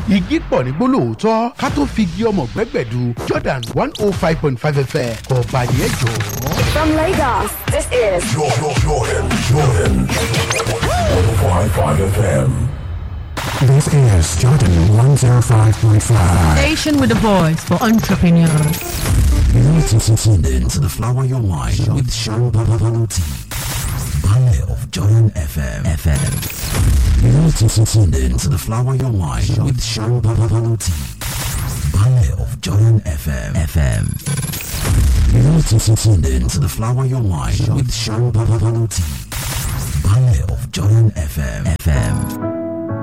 igi pọ̀ ní gbólóòótọ́ ká tó fi igi ọmọ gbẹ́gbẹ̀du Jordan 105.5 FM ọba yẹn jọ. From Lagos, this is Jordan 105.5 FM. This is Jordan 105.5. Station with a voice for entrepreneurs. You're tuned in to the Flower Your Mind with Sharon Babaluti. Ballet of Jordan FM. You're tuned in to the Flower Your Mind with Sharon Babaluti. Ballet of Jordan FM. You're tuned in to the Flower Your Mind with Sharon Babaluti. Ballet of Jordan FM.